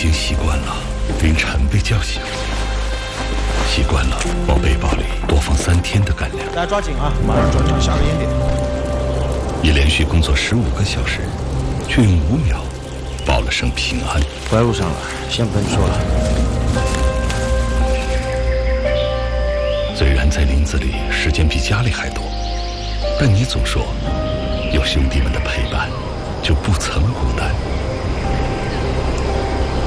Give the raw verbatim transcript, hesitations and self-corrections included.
经习惯了凌晨被叫醒，习惯了往背包里多放三天的干粮。 大家抓紧啊，马上转场下个烟点。 你连续工作十五个小时，却用五秒报了声平安。 我在路上了，先不跟你说了。 虽然在林子里时间比家里还多，但你总说有兄弟们的陪伴，就不曾孤单。